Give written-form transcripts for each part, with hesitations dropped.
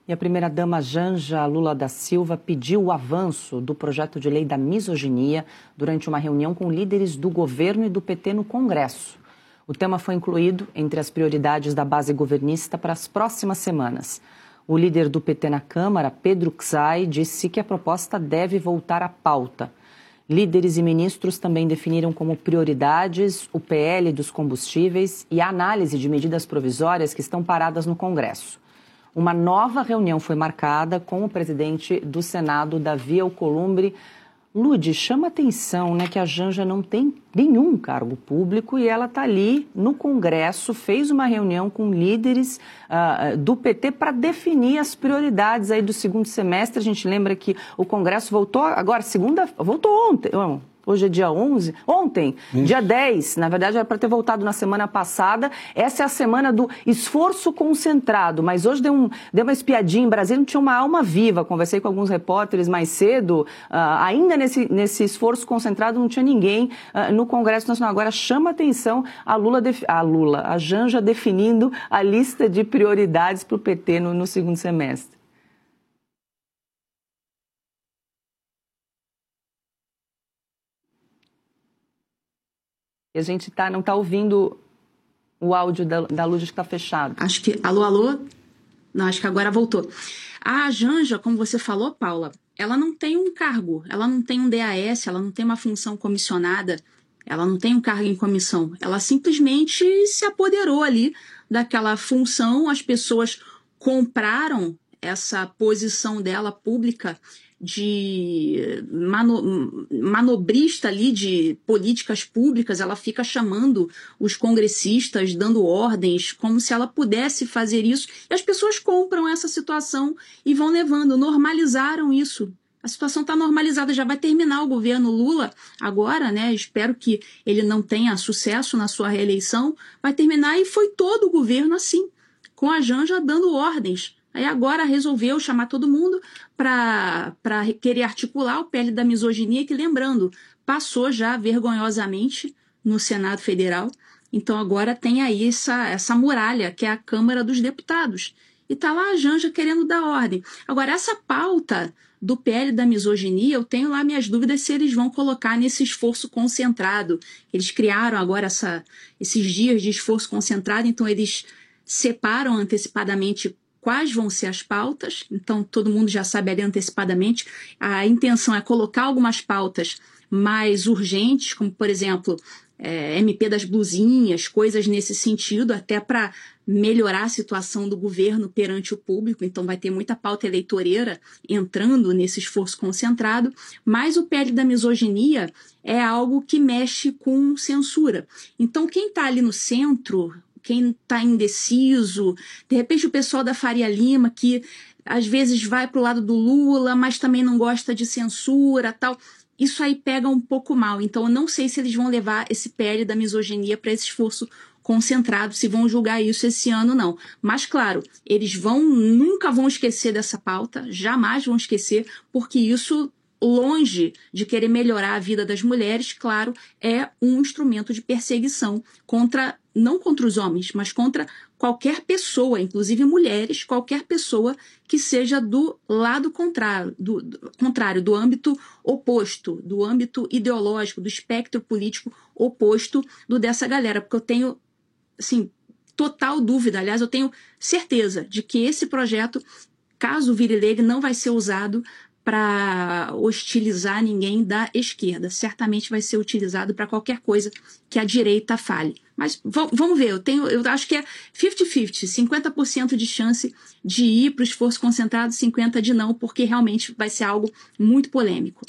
E a primeira-dama Janja Lula da Silva pediu o avanço do projeto de lei da misoginia durante uma reunião com líderes do governo e do PT no Congresso. O tema foi incluído entre as prioridades da base governista para as próximas semanas. O líder do PT na Câmara, Pedro Czai, disse que a proposta deve voltar à pauta. Líderes e ministros também definiram como prioridades o PL dos combustíveis e a análise de medidas provisórias que estão paradas no Congresso. Uma nova reunião foi marcada com o presidente do Senado, Davi Alcolumbre. Lude, chama atenção, né, que a Janja não tem nenhum cargo público e ela está ali no Congresso, fez uma reunião com líderes do PT para definir as prioridades aí do segundo semestre. A gente lembra que o Congresso voltou agora, voltou ontem. Hoje é dia 11, ontem, dia 10, na verdade era para ter voltado na semana passada. Essa é a semana do esforço concentrado, mas hoje deu uma espiadinha em Brasília, não tinha uma alma viva. Conversei com alguns repórteres mais cedo, ainda nesse esforço concentrado não tinha ninguém no Congresso Nacional. Agora chama atenção a Janja definindo a lista de prioridades para o PT no segundo semestre. A gente não está ouvindo o áudio da Lud, que está fechado. Acho que... Alô? Não, acho que agora voltou. A Janja, como você falou, Paula, ela não tem um cargo, ela não tem um DAS, ela não tem uma função comissionada, ela não tem um cargo em comissão. Ela simplesmente se apoderou ali daquela função, as pessoas compraram essa posição dela pública de manobrista ali de políticas públicas. Ela fica chamando os congressistas, dando ordens, como se ela pudesse fazer isso. E as pessoas compram essa situação e vão levando, normalizaram isso. A situação está normalizada, já vai terminar o governo Lula agora, né? Espero que ele não tenha sucesso na sua reeleição. Vai terminar e foi todo o governo assim, com a Janja dando ordens. Aí agora resolveu chamar todo mundo para querer articular o PL da misoginia, que, lembrando, passou já vergonhosamente no Senado Federal. Então agora tem aí essa muralha, que é a Câmara dos Deputados. E está lá a Janja querendo dar ordem. Agora, essa pauta do PL da misoginia, eu tenho lá minhas dúvidas se eles vão colocar nesse esforço concentrado. Eles criaram agora esses dias de esforço concentrado, então eles separam antecipadamente quais vão ser as pautas, então todo mundo já sabe ali antecipadamente. A intenção é colocar algumas pautas mais urgentes, como, por exemplo, MP das blusinhas, coisas nesse sentido, até para melhorar a situação do governo perante o público. Então vai ter muita pauta eleitoreira entrando nesse esforço concentrado, mas o PL da misoginia é algo que mexe com censura. Então quem está ali no centro, quem está indeciso, de repente o pessoal da Faria Lima, que às vezes vai para o lado do Lula, mas também não gosta de censura, tal, isso aí pega um pouco mal. Então eu não sei se eles vão levar esse PL da misoginia para esse esforço concentrado, se vão julgar isso esse ano, não. Mas, claro, eles nunca vão esquecer dessa pauta, jamais vão esquecer, porque isso, longe de querer melhorar a vida das mulheres, claro, é um instrumento de perseguição não contra os homens, mas contra qualquer pessoa, inclusive mulheres, qualquer pessoa que seja do lado contrário, do âmbito oposto, do âmbito ideológico, do espectro político oposto dessa galera. Porque eu tenho, assim, total dúvida, aliás, eu tenho certeza de que esse projeto, caso vire lei, não vai ser usado para hostilizar ninguém da esquerda. Certamente vai ser utilizado para qualquer coisa que a direita fale. Mas vamos ver, eu acho que é 50-50, 50% de chance de ir para o esforço concentrado, 50% de não, porque realmente vai ser algo muito polêmico.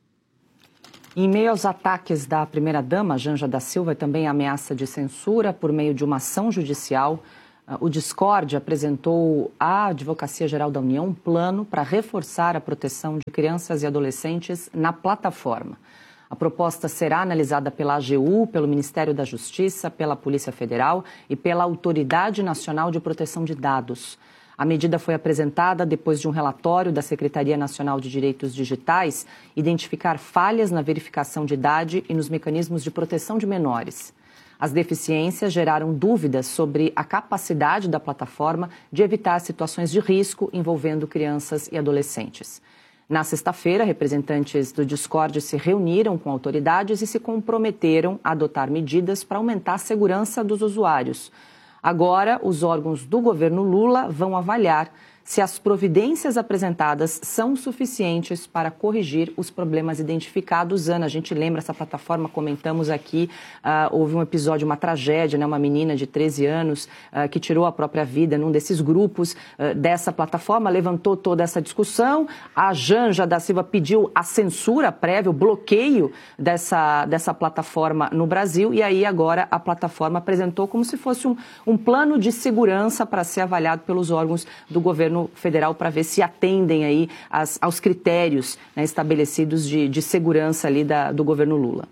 Em meio aos ataques da primeira-dama, Janja da Silva, e também a ameaça de censura por meio de uma ação judicial, o Discord apresentou à Advocacia Geral da União um plano para reforçar a proteção de crianças e adolescentes na plataforma. A proposta será analisada pela AGU, pelo Ministério da Justiça, pela Polícia Federal e pela Autoridade Nacional de Proteção de Dados. A medida foi apresentada depois de um relatório da Secretaria Nacional de Direitos Digitais identificar falhas na verificação de idade e nos mecanismos de proteção de menores. As deficiências geraram dúvidas sobre a capacidade da plataforma de evitar situações de risco envolvendo crianças e adolescentes. Na sexta-feira, representantes do Discord se reuniram com autoridades e se comprometeram a adotar medidas para aumentar a segurança dos usuários. Agora, os órgãos do governo Lula vão avaliar se as providências apresentadas são suficientes para corrigir os problemas identificados. Ana, a gente lembra essa plataforma, comentamos aqui, houve um episódio, uma tragédia, né, uma menina de 13 anos que tirou a própria vida num desses grupos dessa plataforma, levantou toda essa discussão. A Janja da Silva pediu a censura prévia, o bloqueio dessa plataforma no Brasil, e aí agora a plataforma apresentou como se fosse um plano de segurança para ser avaliado pelos órgãos do governo federal para ver se atendem aí aos critérios, né, estabelecidos de segurança ali do governo Lula.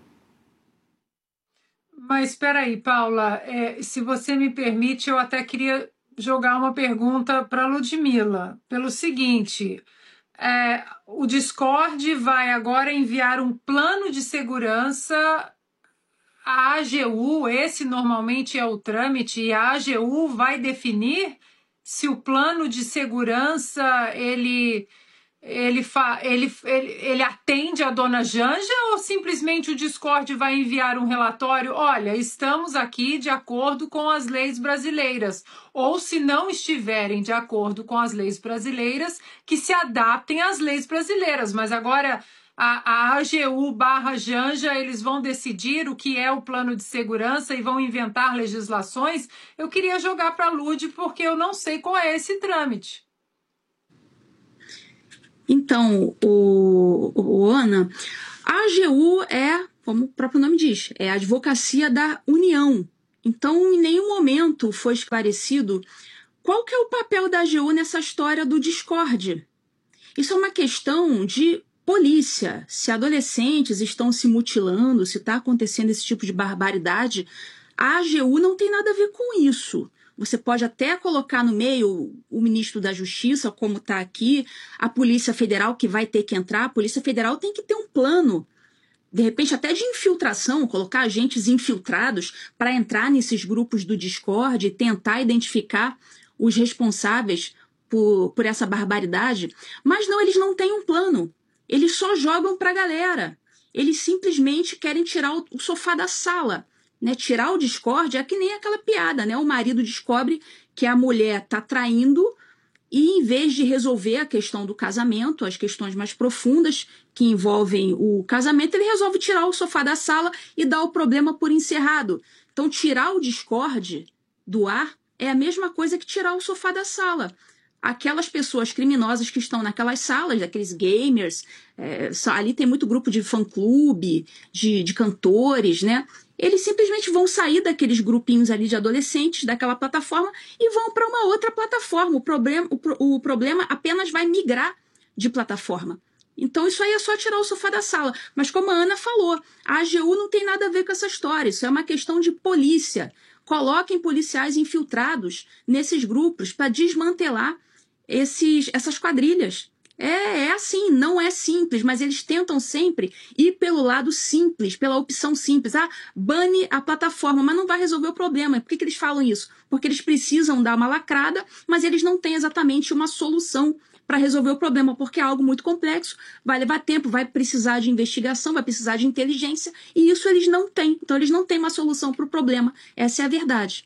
Mas espera aí, Paula, se você me permite, eu até queria jogar uma pergunta para a Ludmila, pelo seguinte: o Discord vai agora enviar um plano de segurança à AGU, esse normalmente é o trâmite, e a AGU vai definir se o plano de segurança ele atende a dona Janja, ou simplesmente o Discord vai enviar um relatório: olha, estamos aqui de acordo com as leis brasileiras, ou se não estiverem de acordo com as leis brasileiras, que se adaptem às leis brasileiras. Mas agora a AGU/Janja, eles vão decidir o que é o plano de segurança e vão inventar legislações. Eu queria jogar para a Lud, porque eu não sei qual é esse trâmite. Então, Ana, a AGU como o próprio nome diz, é a Advocacia da União. Então, em nenhum momento foi esclarecido qual que é o papel da AGU nessa história do Discord. Isso é uma questão de polícia. Se adolescentes estão se mutilando, se está acontecendo esse tipo de barbaridade, a AGU não tem nada a ver com isso. Você pode até colocar no meio o ministro da Justiça, como está aqui, a Polícia Federal, que vai ter que entrar. A Polícia Federal tem que ter um plano, de repente até de infiltração, colocar agentes infiltrados para entrar nesses grupos do Discord e tentar identificar os responsáveis por essa barbaridade. Mas não, eles não têm um plano. Eles só jogam para a galera. Eles simplesmente querem tirar o sofá da sala. Né? Tirar o Discord é que nem aquela piada, né? O marido descobre que a mulher está traindo e, em vez de resolver a questão do casamento, as questões mais profundas que envolvem o casamento, ele resolve tirar o sofá da sala e dar o problema por encerrado. Então, tirar o Discord do ar é a mesma coisa que tirar o sofá da sala. Aquelas pessoas criminosas que estão naquelas salas, aqueles gamers, ali tem muito grupo de fã-clube, de cantores, né? Eles simplesmente vão sair daqueles grupinhos ali de adolescentes, daquela plataforma, e vão para uma outra plataforma. O problema apenas vai migrar de plataforma. Então isso aí é só tirar o sofá da sala. Mas como a Ana falou, a AGU não tem nada a ver com essa história. Isso é uma questão de polícia. Coloquem policiais infiltrados nesses grupos para desmantelar essas quadrilhas. É assim, não é simples, mas eles tentam sempre ir pelo lado simples, pela opção simples. Bane a plataforma, mas não vai resolver o problema. Por que eles falam isso? Porque eles precisam dar uma lacrada, mas eles não têm exatamente uma solução para resolver o problema, porque é algo muito complexo, vai levar tempo, vai precisar de investigação, vai precisar de inteligência, e isso eles não têm. Então eles não têm uma solução para o problema. Essa é a verdade.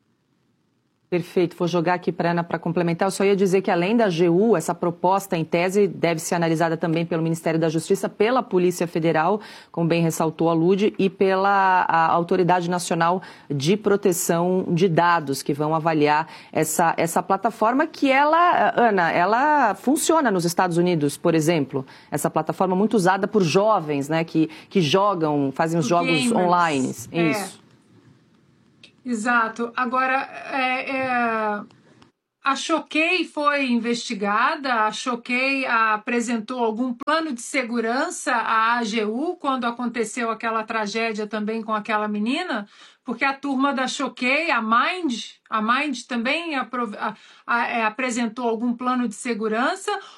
Perfeito. Vou jogar aqui para a Ana para complementar. Eu só ia dizer que, além da AGU, essa proposta, em tese, deve ser analisada também pelo Ministério da Justiça, pela Polícia Federal, como bem ressaltou a Lud, e pela Autoridade Nacional de Proteção de Dados, que vão avaliar essa plataforma que ela funciona nos Estados Unidos, por exemplo. Essa plataforma muito usada por jovens, né, que jogam, fazem os jogos gamers online. Isso. Exato. Agora, a Choquei foi investigada, a Choquei apresentou algum plano de segurança à AGU quando aconteceu aquela tragédia também com aquela menina, porque a turma da Choquei, a Mind também apresentou algum plano de segurança,